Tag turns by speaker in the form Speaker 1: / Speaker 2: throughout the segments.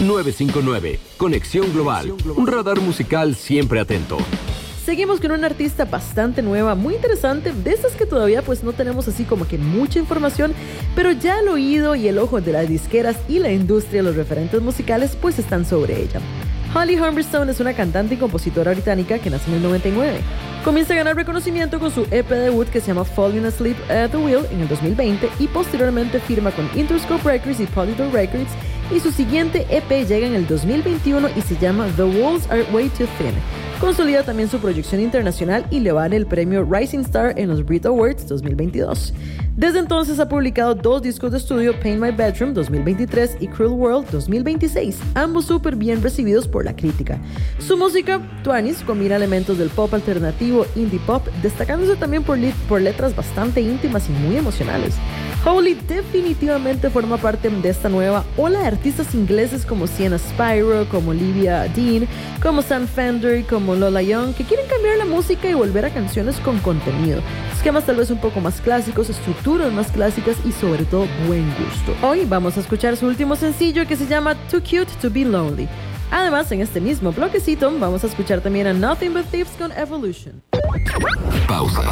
Speaker 1: 959, Conexión Global, un radar musical siempre atento.
Speaker 2: Seguimos con una artista bastante nueva, muy interesante, de estas que todavía pues no tenemos así como que mucha información, pero ya el oído y el ojo de las disqueras y la industria, los referentes musicales, pues están sobre ella. Holly Humberstone es una cantante y compositora británica que nace en el 99. Comienza a ganar reconocimiento con su EP debut que se llama Falling Asleep at the Wheel en el 2020 y posteriormente firma con Interscope Records y Polydor Records, y su siguiente EP llega en el 2021 y se llama The Walls Are Way Too Thin. Consolida también su proyección internacional y le vale el premio Rising Star en los Brit Awards 2022. Desde entonces ha publicado 2 discos de estudio, Paint My Bedroom 2023 y Cruel World 2026, ambos súper bien recibidos por la crítica. Su música, Twanis, combina elementos del pop alternativo, indie pop, destacándose también por letras bastante íntimas y muy emocionales. Holly definitivamente forma parte de esta nueva ola de artistas ingleses como Sienna Spyro, como Olivia Dean, como Sam Fender, como Lola Young, que quieren cambiar la música y volver a canciones con contenido, esquemas tal vez un poco más clásicos, estructuras más clásicas y sobre todo buen gusto. Hoy vamos a escuchar su último sencillo que se llama Too Cute to Be Lonely. Además, en este mismo bloquecito vamos a escuchar también a Nothing But Thieves con Evolution.
Speaker 1: Pausa.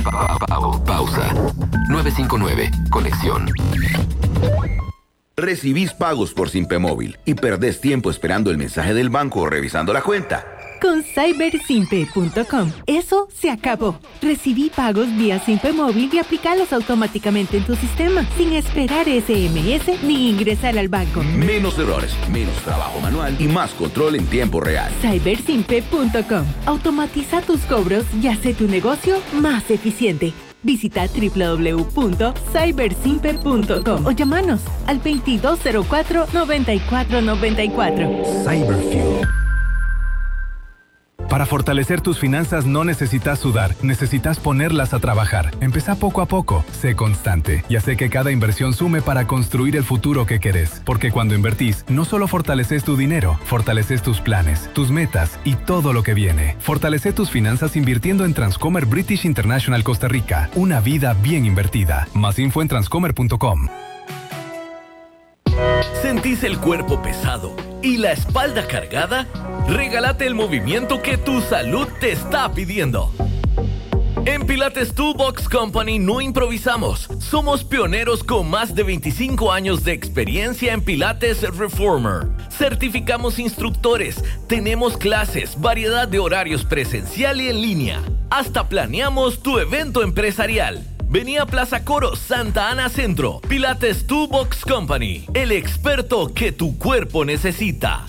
Speaker 1: 959, Conexión.
Speaker 3: Recibís pagos por Simpe Móvil y perdés tiempo esperando el mensaje del banco o revisando la cuenta.
Speaker 4: Con cybersimpe.com, eso se acabó. Recibí pagos vía Simpe Móvil y aplicalos automáticamente en tu sistema, sin esperar SMS ni ingresar al banco.
Speaker 3: Menos errores, menos trabajo manual y más control en tiempo real.
Speaker 4: Cybersimpe.com. Automatiza tus cobros y hace tu negocio más eficiente. Visita www.cybersimpe.com o llámanos al 2204-9494.
Speaker 5: Cyberfuel. Para fortalecer tus finanzas no necesitas sudar, necesitas ponerlas a trabajar. Empezá poco a poco, sé constante y hace que cada inversión sume para construir el futuro que querés. Porque cuando invertís, no solo fortaleces tu dinero, fortaleces tus planes, tus metas y todo lo que viene. Fortalece tus finanzas invirtiendo en Transcomer British International Costa Rica. Una vida bien invertida. Más info en transcomer.com.
Speaker 6: ¿Sentís el cuerpo pesado y la espalda cargada? Regálate el movimiento que tu salud te está pidiendo. En Pilates Toolbox Company no improvisamos. Somos pioneros con más de 25 años de experiencia en Pilates Reformer. Certificamos instructores, tenemos clases, variedad de horarios presencial y en línea. Hasta planeamos tu evento empresarial. Vení a Plaza Coro, Santa Ana Centro. Pilates Toolbox Company, el experto que tu cuerpo necesita.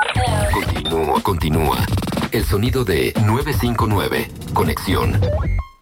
Speaker 1: Continúa. El sonido de 959, Conexión.